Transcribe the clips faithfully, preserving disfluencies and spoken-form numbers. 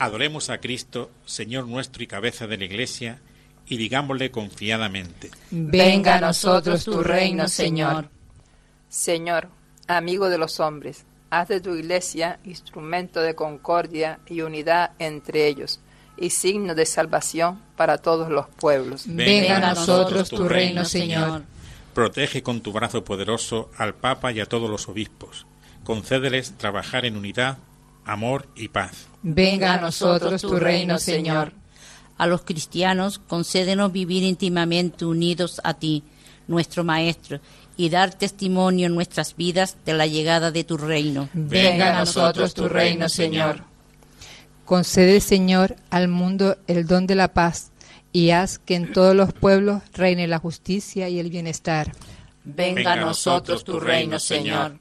Adoremos a Cristo, Señor nuestro y cabeza de la Iglesia, y digámosle confiadamente: venga a nosotros tu reino, Señor. Señor, amigo de los hombres, haz de tu Iglesia instrumento de concordia y unidad entre ellos, y signo de salvación para todos los pueblos. Venga a nosotros tu reino, Señor. Protege con tu brazo poderoso al Papa y a todos los obispos. Concédeles trabajar en unidad, amor y paz. Venga a nosotros tu reino, Señor. A los cristianos, concédenos vivir íntimamente unidos a ti, nuestro Maestro, y dar testimonio en nuestras vidas de la llegada de tu reino. Venga a nosotros tu reino, Señor. Concede, Señor, al mundo el don de la paz, y haz que en todos los pueblos reine la justicia y el bienestar. Venga a nosotros tu reino, Señor.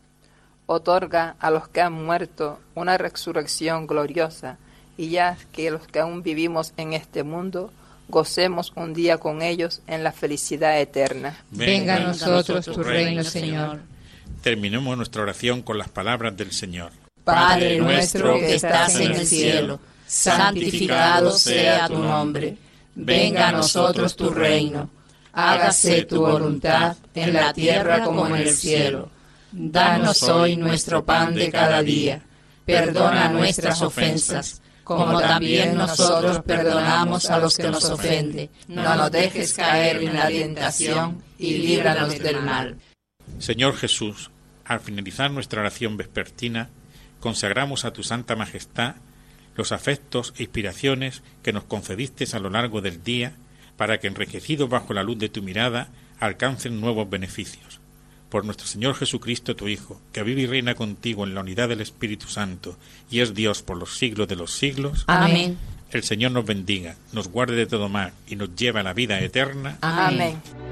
Otorga a los que han muerto una resurrección gloriosa, y haz que los que aún vivimos en este mundo gocemos un día con ellos en la felicidad eterna. Venga a nosotros tu reino, Señor. Terminemos nuestra oración con las palabras del Señor. Padre nuestro que estás en el cielo, santificado sea tu nombre. Venga a nosotros tu reino. Hágase tu voluntad en la tierra como en el cielo. Danos hoy nuestro pan de cada día. Perdona nuestras ofensas, como también nosotros perdonamos a los que nos ofenden. No nos dejes caer en la tentación y líbranos del mal. Señor Jesús, al finalizar nuestra oración vespertina, consagramos a tu Santa Majestad los afectos e inspiraciones que nos concediste a lo largo del día, para que, enriquecidos bajo la luz de tu mirada, alcancen nuevos beneficios. Por nuestro Señor Jesucristo, tu Hijo, que vive y reina contigo en la unidad del Espíritu Santo, y es Dios por los siglos de los siglos. Amén. El Señor nos bendiga, nos guarde de todo mal, y nos lleve a la vida eterna. Amén. Amén.